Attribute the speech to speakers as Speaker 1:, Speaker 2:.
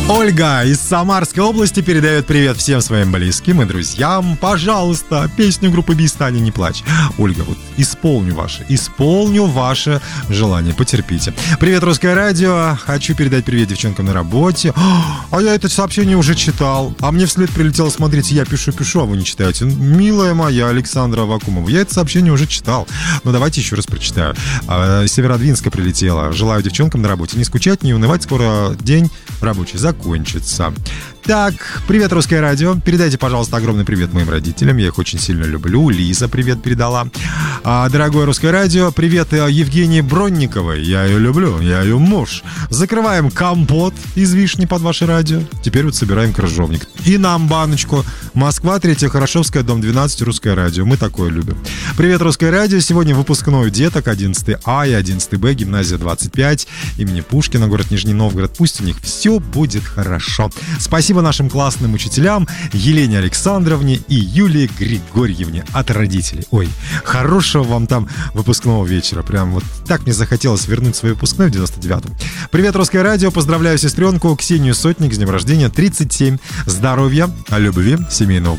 Speaker 1: Ольга из Самарской области передает привет всем своим близким и друзьям. Пожалуйста, песню группы Бистани «Не плачь». Ольга, вот исполню ваше желание, потерпите. Привет, Русское радио. Хочу передать привет девчонкам на работе. А я это сообщение уже читал. А мне вслед прилетело, смотрите, я пишу, а вы не читаете. Милая моя Александра Авакумова, я это сообщение уже читал. Но давайте еще раз прочитаю. С Северодвинска прилетело. Желаю девчонкам на работе не скучать, не унывать. Скоро день рабочий закончится. Так, привет, Русское радио. Передайте, пожалуйста, огромный привет моим родителям. Я их очень сильно люблю. Лиза привет передала. Дорогое Русское радио, привет Евгении Бронниковой. Я ее люблю, я ее муж. Закрываем компот из вишни под ваше радио. Теперь вот собираем крыжовник. И нам баночку. Москва, 3 Хорошевская, дом 12, Русское радио. Мы такое любим. Привет, Русское радио. Сегодня выпускной у деток 11 А и 11 Б, гимназия 25, имени Пушкина, город Нижний Новгород. Пусть у них все будет хорошо. Спасибо нашим классным учителям Елене Александровне и Юлии Григорьевне от родителей. Ой, хорошего вам там выпускного вечера. Прям вот так мне захотелось вернуть свой выпускной в 99-м. Привет, Русское радио. Поздравляю сестренку Ксению Сотник с днем рождения, 37. Здоровья, любви, семейного